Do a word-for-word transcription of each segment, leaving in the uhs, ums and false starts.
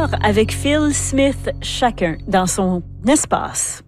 Brouillard avec Phil Smith, chacun dans son espace.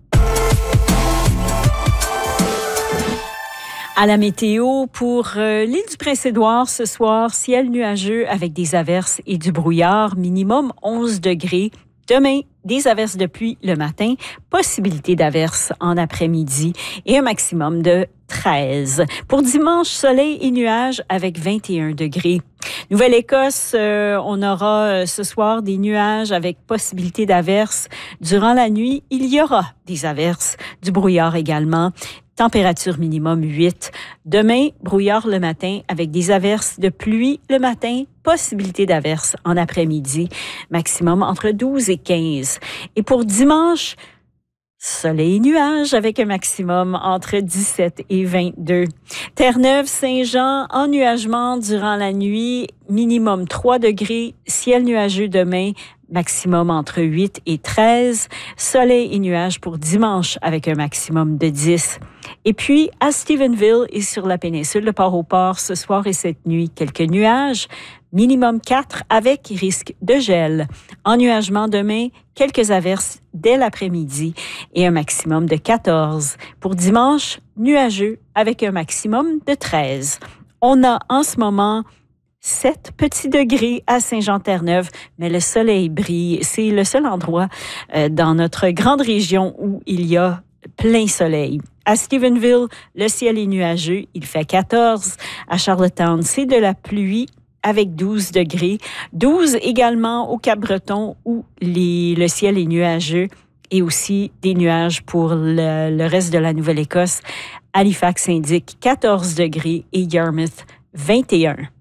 À la météo, pour euh, l'île du Prince-Édouard, ce soir, ciel nuageux avec des averses et du brouillard, minimum onze degrés. Demain, des averses de pluie le matin, possibilité d'averses en après-midi et un maximum de treize. Pour dimanche, soleil et nuages avec vingt et un degrés. Nouvelle-Écosse, euh, on aura euh, ce soir des nuages avec possibilité d'averses. Durant la nuit, il y aura des averses, du brouillard également. Température minimum huit. Demain, brouillard le matin avec des averses de pluie le matin, possibilité d'averses en après-midi, maximum entre douze et quinze. Et pour dimanche, soleil et nuages avec un maximum entre dix-sept et vingt-deux. Terre-Neuve, Saint-Jean, ennuagement durant la nuit, minimum trois degrés, ciel nuageux demain, maximum entre huit et treize. Soleil et nuages pour dimanche avec un maximum de dix. Et puis, à Stephenville et sur la péninsule de Port-au-Port, ce soir et cette nuit, quelques nuages, minimum quatre avec risque de gel. Ennuagement demain, quelques averses dès l'après-midi et un maximum de quatorze. Pour dimanche, nuageux avec un maximum de treize. On a en ce moment sept petits degrés à Saint-Jean-Terre-Neuve, mais le soleil brille. C'est le seul endroit euh, dans notre grande région où il y a plein soleil. À Stephenville, le ciel est nuageux, il fait quatorze. À Charlottetown, c'est de la pluie avec douze degrés. douze également au Cap-Breton où les, le ciel est nuageux et aussi des nuages pour le, le reste de la Nouvelle-Écosse. Halifax indique quatorze degrés et Yarmouth vingt et un.